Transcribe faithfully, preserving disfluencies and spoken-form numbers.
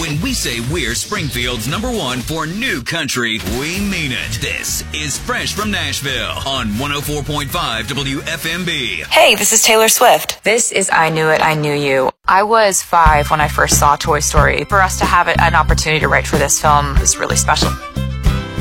When we say we're Springfield's number one for new country, we mean it. This is Fresh from Nashville on one oh four point five W F M B. Hey, this is Taylor Swift. This is I Knew It, I Knew You. I was five when I first saw Toy Story. For us to have an opportunity to write for this film was really special.